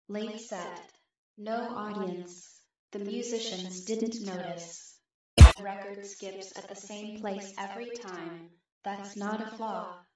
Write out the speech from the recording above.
Late set. No audience. The musicians didn't notice. The record skips at the same place every time. That's not a flaw.